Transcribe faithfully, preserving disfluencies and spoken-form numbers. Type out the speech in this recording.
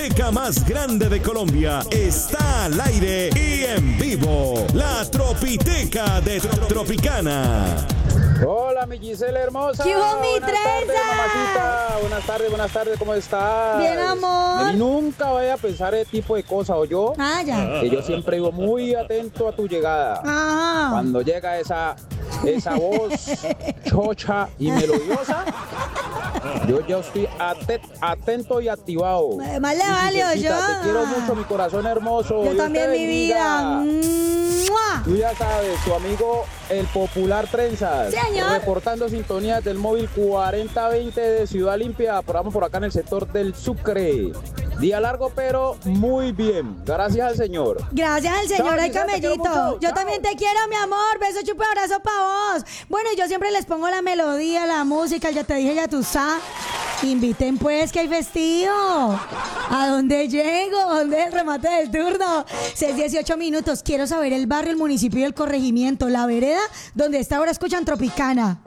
discoteca más grande de Colombia está al aire y en vivo. La Tropiteca de Tropicana. Hola, mi Gisela hermosa. ¿Qué hubo, mi buenas tardes, trenza? mamacita. Buenas tardes, buenas tardes, ¿cómo estás? Bien, amor. Y nunca vaya a pensar ese tipo de cosas, ¿o yo? Ah, ya. Que yo siempre vivo muy atento a tu llegada. Ah. Cuando llega esa, esa voz chocha y melodiosa, yo ya estoy aten- atento y activado. Eh, Más le Mi valió yo. Giselsita, Te quiero mucho, mi corazón hermoso. Yo Dios también, te mi bendiga. vida. ¡Mua! Tú ya sabes, tu amigo el popular Trenzas. Señor. Reportando sintonías del móvil cuarenta veinte de Ciudad Limpia. Por por acá en el sector del Sucre. Día largo, pero muy bien. Gracias al Señor. Gracias al señor, Chao, ay, Gisela, te quiero camellito. mucho. Yo Chao. también te quiero, mi amor. Beso, chupo, abrazo pa' vos. Bueno, yo siempre les pongo la melodía, la música, ya te dije, ya tú sabes. Inviten pues que hay vestido. ¿A dónde llego? ¿Dónde es el remate del turno? seis dieciocho minutos. Quiero saber el barrio, el municipio y el corregimiento, la vereda donde está ahora escuchan Tropicana.